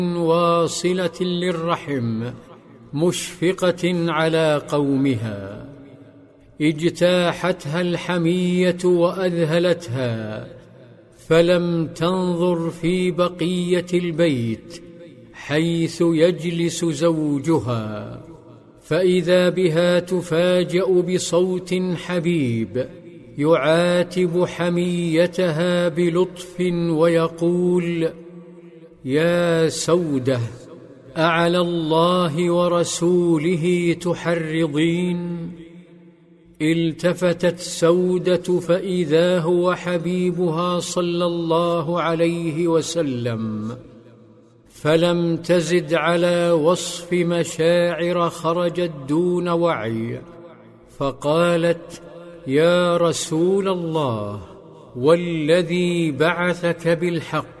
واصلة للرحم مشفقة على قومها، اجتاحتها الحمية وأذهلتها، فلم تنظر في بقية البيت حيث يجلس زوجها، فإذا بها تفاجأ بصوت حبيب يعاتب حميتها بلطف ويقول: يا سودة، أعلى الله ورسوله تحرضين؟ التفتت سودة فإذا هو حبيبها صلى الله عليه وسلم، فلم تزد على وصف مشاعر خرجت دون وعي، فقالت: يا رسول الله، والذي بعثك بالحق،